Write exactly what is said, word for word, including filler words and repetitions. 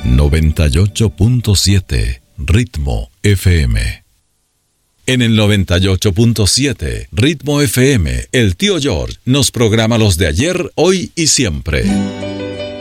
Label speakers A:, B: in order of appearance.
A: noventa y ocho punto siete Ritmo F M. En el noventa y ocho punto siete Ritmo F M, el tío George nos programa los de ayer, hoy y siempre.